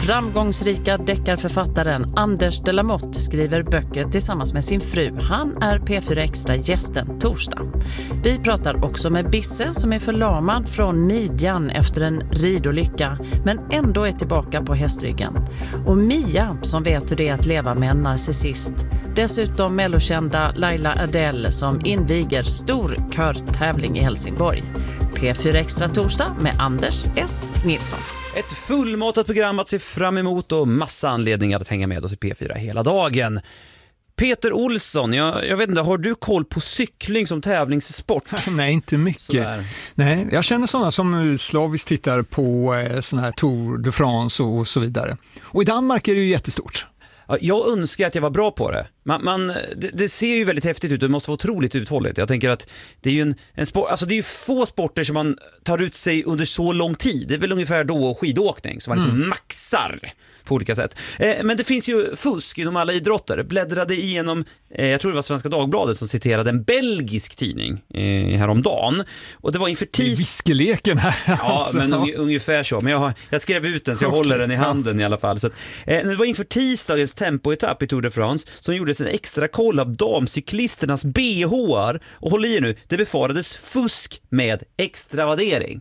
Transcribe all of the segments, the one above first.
Framgångsrika deckarförfattaren Anders de la Motte skriver böcker tillsammans med sin fru. Han är P4 Extra gästen torsdag. Vi pratar också med Bisse som är förlamad från midjan efter en ridolycka men ändå är tillbaka på hästryggen. Och Mia som vet hur det är att leva med en narcissist. Dessutom mellokända Laila Adele som inviger stor körtävling i Helsingborg. P4 Extra torsdag med Anders S. Nilsson. Ett fullmatat program att se fram emot och massa anledningar att hänga med oss i P4 hela dagen. Peter Olsson, jag vet inte, har du koll på cykling som tävlingssport? Nej, inte mycket. Sådär. Nej, jag känner sådana som slaviskt tittar på såna här Tour de France och så vidare. Och i Danmark är det ju jättestort. Jag önskar att jag var bra på det. Det ser ju väldigt häftigt ut. Det måste vara otroligt uthålligt. Jag tänker att det är ju en sport, alltså det är ju få sporter som man tar ut sig under så lång tid. Det är väl ungefär då skidåkning som man liksom maxar på olika sätt. Men det finns ju fusk inom alla idrotter. Bläddrade igenom, jag tror det var Svenska Dagbladet som citerade en belgisk tidning häromdagen. Och det var inför viskeleken här. Ja, alltså. men ungefär så. Men jag skrev ut den så jag håller den i handen i alla fall. Så att, det var inför tisdagens tempoetapp i Tour de France som gjordes en extra koll av damcyklisternas BH:ar. Och håll i nu, det befarades fusk med extravadering.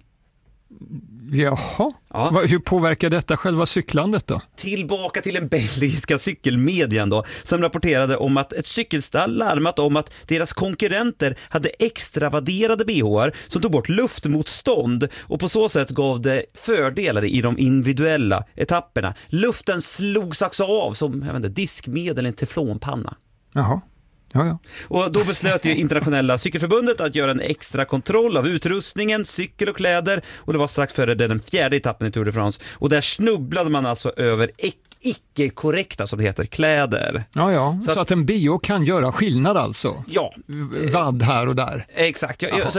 Jaha, ja. Hur påverkar detta själva cyklandet då? Tillbaka till den belgiska cykelmedien då, som rapporterade om att ett cykelstall larmat om att deras konkurrenter hade extravaderade BH:ar som tog bort luftmotstånd och på så sätt gav det fördelar i de individuella etapperna. Luften slogs också av som diskmedel i en teflonpanna. Jaha. Ja. Och då beslöt ju Internationella cykelförbundet att göra en extra kontroll av utrustningen, cykel och kläder, och det var strax före den fjärde etappen i Tour de France, och där snubblade man alltså över icke-korrekta, som det heter, kläder. Ja, så att en BH kan göra skillnad alltså? Ja. Vadd här och där? Exakt,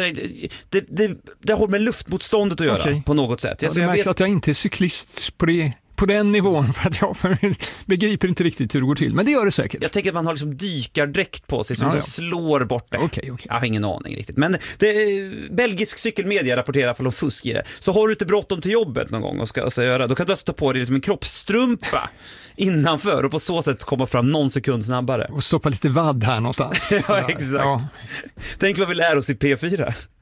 det har med luftmotståndet att göra på något sätt. Det märks att jag inte är cyklist på den nivån, för att jag begriper inte riktigt hur det går till, men det gör det säkert. Jag tänker att man har liksom dykardräkt på sig som slår bort det. Okej. Jag har ingen aning riktigt, men belgisk cykelmedia rapporterar för fusk i det. Så har du inte bråttom till jobbet någon gång och ska göra, då kan du ta på dig liksom en kroppsstrumpa innanför och på så sätt komma fram någon sekund snabbare. Och stoppa lite vadd här någonstans. Ja, exakt. Ja. Tänk vad vi lär oss i P4.